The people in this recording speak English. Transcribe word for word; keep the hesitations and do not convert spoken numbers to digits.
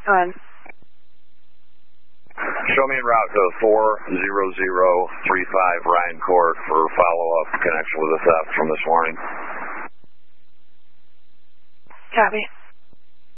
On. Show me en route to four zero zero three five Ryan Court for follow-up connection with the theft from this morning. Copy.